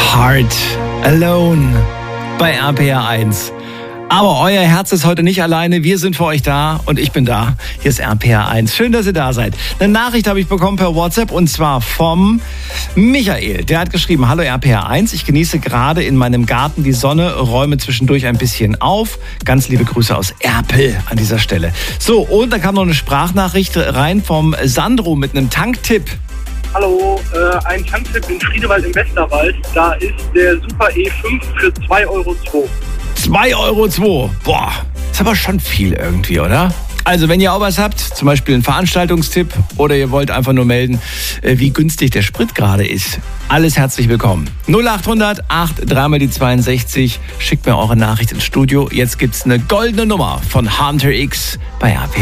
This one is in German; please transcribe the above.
Heart Alone bei RPR 1. Aber euer Herz ist heute nicht alleine. Wir sind für euch da und ich bin da. Hier ist RPR 1. Schön, dass ihr da seid. Eine Nachricht habe ich bekommen per WhatsApp und zwar vom Michael. Der hat geschrieben: Hallo RPR 1, ich genieße gerade in meinem Garten die Sonne, räume zwischendurch ein bisschen auf. Ganz liebe Grüße aus Erpel an dieser Stelle. So, und da kam noch eine Sprachnachricht rein vom Sandro mit einem Tanktipp. Hallo, ein Tanktipp in Friedewald im Westerwald. Da ist der Super E5 für 2,02 Euro. 2,02 Euro. Boah, ist aber schon viel irgendwie, oder? Also, wenn ihr auch was habt, zum Beispiel einen Veranstaltungstipp oder ihr wollt einfach nur melden, wie günstig der Sprit gerade ist, alles herzlich willkommen. 0800 8 62. Schickt mir eure Nachricht ins Studio. Jetzt gibt's eine goldene Nummer von Hunter X bei RPR.